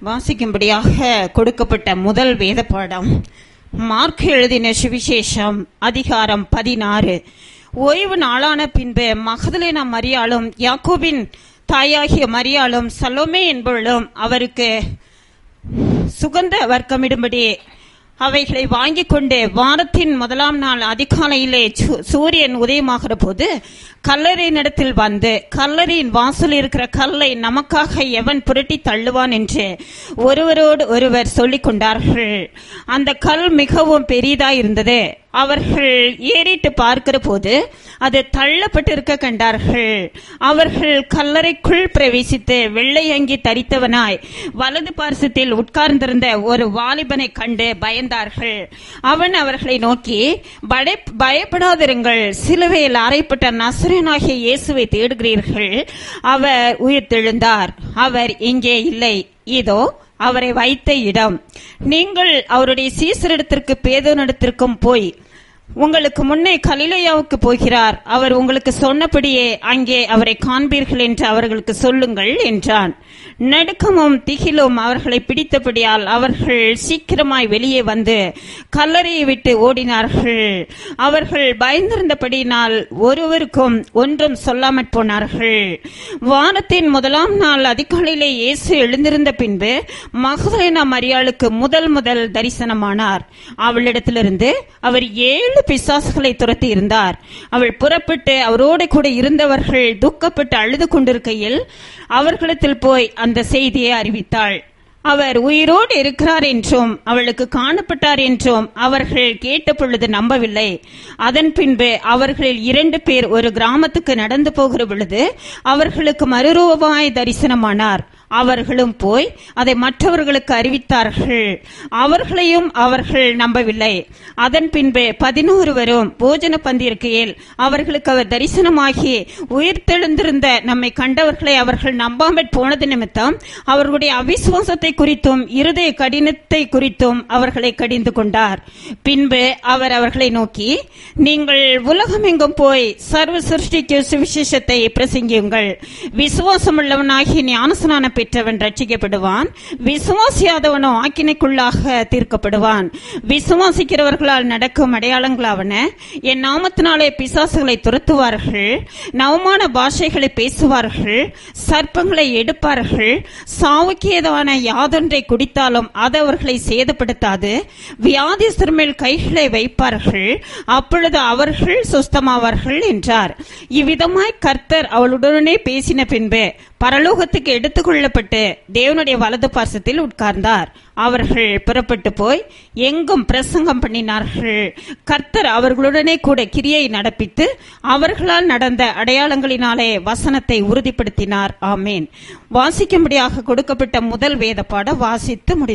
வாசிக்கும்படியாக கொடுக்கப்பட்ட முதல் வேத பாடம் மார்க் எழுதின சுவிசேஷம் அதிகாரம் 16. ஓய்வு நாளான பின்பு மகதலேனா மரியாளும் யாக்கோபின் தாயாகிய மரியாளும் சலோமே என்பவளும் அவருக்கு சுகந்த வர்க்கமிடும்படி அவைகளை வாங்கிக் கொண்டு வாரத்தின் முதலாம் நாள் அதிகாலையிலே சூரியன் உதயமாகிற போது கல்லறையினிடத்தில் வந்து, கல்லறையின் வாசல் இருக்கிற கல்லை நமக்காக எவன் புரட்டி தள்ளுவான் என்று ஒருவரோடு ஒருவர் சொல்லிக் கொண்டார்கள். அந்த கல் மிகவும் பெரிதாயிருந்தது. அவர்கள் ஏறிட்டு பார்க்கிற போது அது தள்ளப்பட்டிருக்க கண்டார்கள். அவர்கள் கல்லறைக்குள் பிரவேசித்து வெள்ளை அங்கி தரித்தவனாய் வலது பார்சத்தில் உட்கார்ந்திருந்த ஒரு வாலிபனை கண்டு பயந்தார்கள். அவன் அவர்களை நோக்கி, பயப்படாதிருங்கள், சிலுவையில் அறையப்பட்ட நசரேயனாகிய இயேசுவை தேடுகிறீர்கள். அவர் உயிர்த்தெழுந்தார். அவர் இங்கே இல்லை. இதோ அவரை வைத்த இடம். நீங்கள் அவருடைய சீசரிடத்திற்கு பேதுருவினிடத்திற்கும் போய், உங்களுக்கு முன்னே கலிலேயாவுக்கு போகிறார், அவர் உங்களுக்கு சொன்னபடியே அங்கே அவரை காண்பீர்கள் என்று அவர்களுக்கு சொல்லுங்கள் என்றான். நடுக்கமும் திகிலும் அவர்களை பிடித்தபடியால் அவர்கள் சீக்கிரமாய் வெளியே வந்து கல்லறையை விட்டு ஓடினார்கள். அவர்கள் பயந்திருந்தபடியினால் ஒருவருக்கும் ஒன்றும் சொல்லாமற் போனார்கள். வாரத்தின் முதலாம் நாள் அதிகாலையிலே இயேசு எழுந்திருந்த பின்பு மகதலேனா மரியாளுக்கு முதல் தரிசனமானார். அவளிடத்திலிருந்து அவர் 7 பிசாசுகளை துரத்தி இருந்தார். அவள் புறப்பட்டு அவரோடு கூட இருந்தவர்கள் துக்கப்பட்டு அழுது கொண்டிருக்கையில் அவர்களிடத்தில் போய் அந்த செய்தியை அறிவித்தாள். அவர் உயிரோடு இருக்கிறார் என்றும் அவளுக்கு காணப்பட்டார் என்றும் அவர்கள் கேட்ட பொழுது நம்பவில்லை. அதன் பின்பு அவர்களில் 2 பேர் ஒரு கிராமத்துக்கு நடந்து போகிற பொழுது அவர்களுக்கு மறுரூபமாய் தரிசனமானார். அவர்களும் போய் அதை மற்றவர்களுக்கு அறிவித்தார்கள். அவர்களையும் அவர்கள் நம்பவில்லை. அதன் பின்பு 11 போஜன பந்தி இருக்கையில் அவர்களுக்கு அவர் தரிசனமாகி, உயிர்த்தெழுந்திருந்த நம்மை கண்டவர்களை அவர்கள் நம்பாமற் போனது நிமித்தம் அவர்களுடைய அவிசுவாசத்தை குறித்தும் இருதய கடினத்தை குறித்தும் அவர்களை கடிந்து கொண்டார். பின்பு அவர் அவர்களை நோக்கி, நீங்கள் உலகமெங்கும் போய் சர்வ சிருஷ்டிக்கு சுவிசேஷத்தை பிரசங்கியுங்கள். விசுவாசமுள்ளவனாகி ஞானஸ்நானம் பெற்றவன் ரட்சிக்கப்படுவான், விசுவாசியாதவனோ ஆக்கினைக்குள்ளாக தீர்க்கப்படுவான். விசுவாசிக்கிறவர்களால் நடக்கும் அடையாளங்களாவன, என் நாமத்தினாலே பிசாசுகளை துரத்துவார்கள், நவமான பாஷைகளை பேசுவார்கள், சர்ப்பங்களை எடுப்பார்கள், சாவுக்கு ஏதான யாதொன்றை குடித்தாலும் அது அவர்களை சேதப்படுத்தாது, வியாதிஸ்தர் மேல் கைகளை வைப்பார்கள், அப்பொழுது அவர்கள் சுஸ்தமாவார்கள் என்றார். இவ்விதமாய் கர்த்தர் அவளுடனே பேசின பின்பு பரலோகத்துக்கு எடுத்துக் கொள்ளப்பட்டு தேவனுடைய வலது பார்சத்தில் உட்கார்ந்தார். அவர்கள் புறப்பட்டு போய் எங்கும் பிரசங்கம் பண்ணினார்கள். கர்த்தர் அவர்களுடனே கூட கிரியை நடப்பித்து அவர்களால் நடந்த அடையாளங்களினாலே வசனத்தை உறுதிப்படுத்தினார். ஆமேன். வாசிக்கும்படியாக கொடுக்கப்பட்ட முதல் வேத பாடம் வாசித்து